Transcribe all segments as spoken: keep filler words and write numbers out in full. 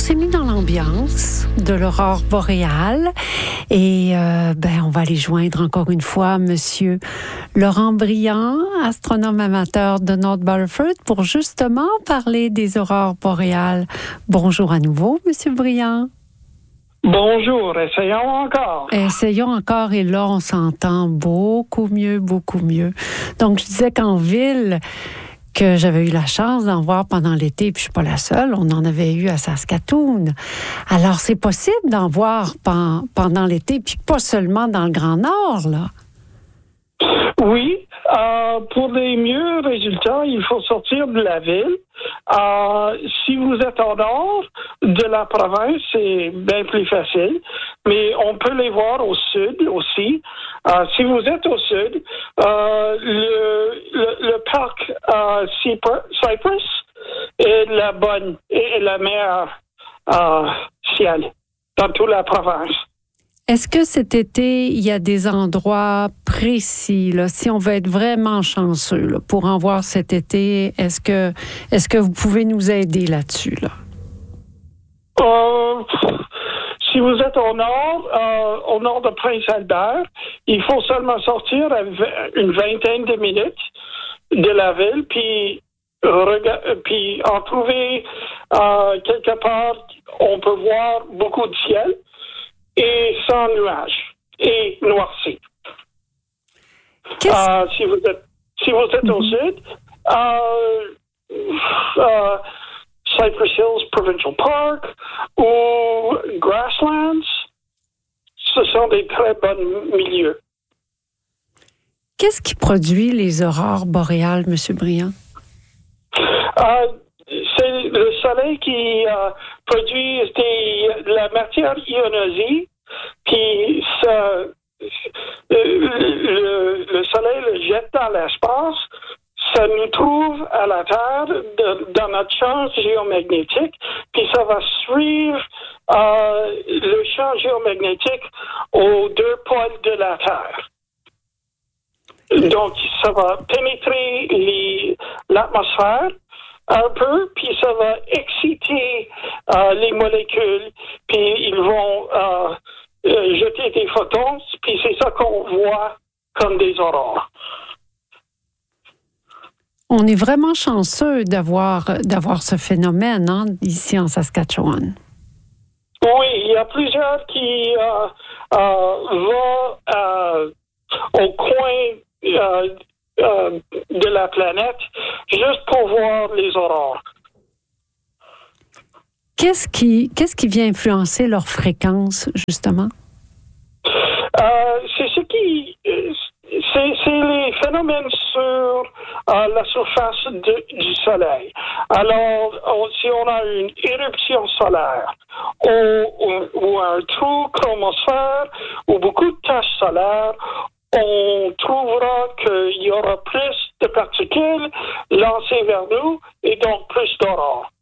s'est mis dans l'ambiance de l'aurore boréale et euh, ben, on va aller joindre encore une fois Monsieur Laurent Briand, astronome amateur de North Battleford, pour justement parler des aurores boréales. Bonjour à nouveau, Monsieur Briand. Bonjour, essayons encore. Essayons encore et là, on s'entend beaucoup mieux, beaucoup mieux. Donc, je disais qu'en ville, que j'avais eu la chance d'en voir pendant l'été, puis je suis pas la seule, on en avait eu à Saskatoon. Alors, c'est possible d'en voir pen- pendant l'été, puis pas seulement dans le Grand Nord, là. Oui, euh, pour les mieux résultats, il faut sortir de la ville. Euh, si vous êtes au nord de la province, c'est bien plus facile, mais on peut les voir au sud aussi. Euh, si vous êtes au sud, euh, le, le, le parc euh, Cypress est la bonne et la meilleure euh, ciel dans toute la province. Est-ce que cet été, il y a des endroits précis, là, si on veut être vraiment chanceux là, pour en voir cet été, est-ce que, est-ce que vous pouvez nous aider là-dessus? Là? Euh, si vous êtes au nord, euh, au nord de Prince-Albert, il faut seulement sortir à une vingtaine de minutes de la ville, puis, rega- puis en trouver euh, quelque part, on peut voir beaucoup de ciel. Et sans nuages et noirci. Euh, si vous êtes, si vous êtes mm-hmm. au sud, euh, euh, Cypress Hills Provincial Park ou Grasslands, ce sont des très bons milieux. Qu'est-ce qui produit les aurores boréales, M. Briand? Euh, c'est le soleil qui euh, produit des, de la matière ionisée, puis ça, le, le, le soleil le jette dans l'espace, ça nous trouve à la Terre de, dans notre champ géomagnétique, puis ça va suivre euh, le champ géomagnétique aux deux pôles de la Terre. Donc, ça va pénétrer les, l'atmosphère un peu, puis ça va exciter euh, les molécules, puis ils vont euh, euh, jeter des photons, puis c'est ça qu'on voit comme des aurores. On est vraiment chanceux d'avoir, d'avoir ce phénomène hein, ici en Saskatchewan. Oui, il y a plusieurs qui euh, euh, vont euh, au coin euh, Euh, de la planète, juste pour voir les aurores. Qu'est-ce qui, qu'est-ce qui vient influencer leur fréquence, justement? Euh, c'est ce qui... C'est, c'est les phénomènes sur euh, la surface de, du Soleil. Alors, on, si on a une éruption solaire ou, ou, ou un trou chromosphère ou beaucoup de taches solaires, on trouvera qu'il y aura plus de particules lancées vers nous et donc plus d'aurores.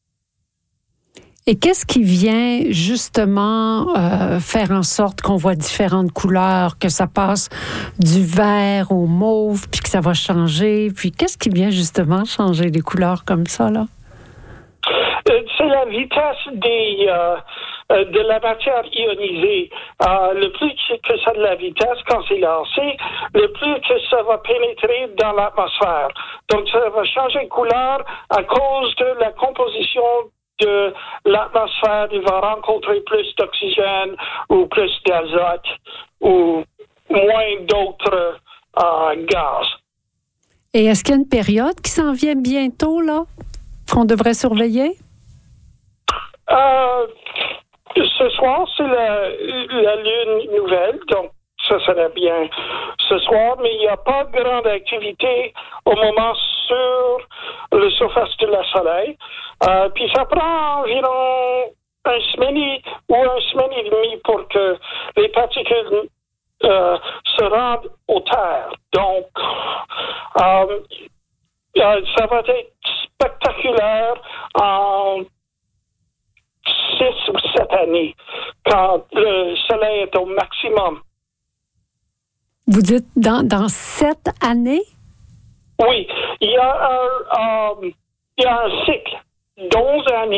Et qu'est-ce qui vient justement euh, faire en sorte qu'on voit différentes couleurs, que ça passe du vert au mauve, puis que ça va changer? Puis qu'est-ce qui vient justement changer les couleurs comme ça, là? Euh, c'est la vitesse des... Euh, de la matière ionisée. Euh, le plus que ça a de la vitesse quand c'est lancé, le plus que ça va pénétrer dans l'atmosphère. Donc, ça va changer de couleur à cause de la composition de l'atmosphère. Il va rencontrer plus d'oxygène ou plus d'azote ou moins d'autres euh, gaz. Et est-ce qu'il y a une période qui s'en vient bientôt, là, qu'on devrait surveiller? Euh... Ce soir, c'est la, la lune nouvelle, donc ça serait bien ce soir, mais il n'y a pas de grande activité au moment sur la surface de la Soleil. Euh, puis ça prend environ une semaine ou une semaine et demie pour que les particules euh, se rendent aux terres. Donc, euh, euh, ça va être spectaculaire en six ou sept années, quand le soleil est au maximum. Vous dites dans, dans sept années? Oui, il y a un, um, il y a un cycle d'onze années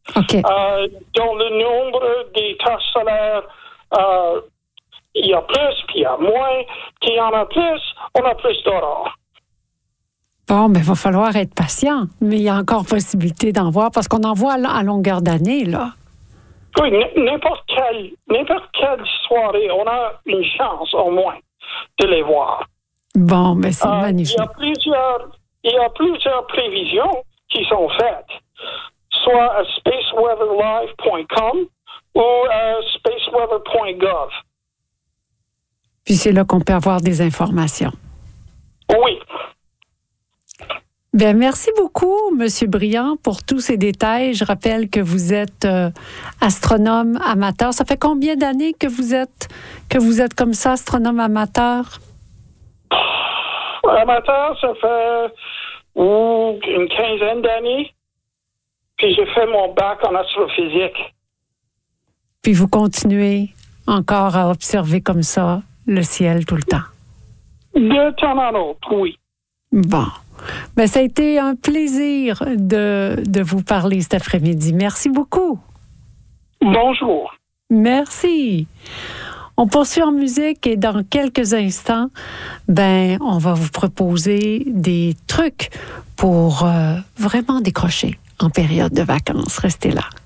Okay. Euh, dans le nombre des taches solaires, euh, il y a plus, puis il y a moins. Puis il y en a plus, on a plus d'aurore. Bon, mais il va falloir être patient. Mais il y a encore possibilité d'en voir, parce qu'on en voit à longueur d'année, là. Oui, n'importe quelle, n'importe quelle soirée, on a une chance au moins de les voir. Bon, mais c'est euh, magnifique. Il y a plusieurs, il y a plusieurs prévisions qui sont faites, soit à space weather live point com ou à space weather point gov. Puis c'est là qu'on peut avoir des informations. Oui. Bien, merci beaucoup, Monsieur Briand, pour tous ces détails. Je rappelle que vous êtes euh, astronome amateur. Ça fait combien d'années que vous êtes que vous êtes comme ça, astronome amateur? Amateur, ça fait ouh, une quinzaine d'années. Puis j'ai fait mon bac en astrophysique. Puis vous continuez encore à observer comme ça le ciel tout le temps? De temps en autre, oui. Bon. Ben, ça a été un plaisir de, de vous parler cet après-midi. Merci beaucoup. Bonjour. Merci. On poursuit en musique et dans quelques instants, ben, on va vous proposer des trucs pour euh, vraiment décrocher en période de vacances. Restez là.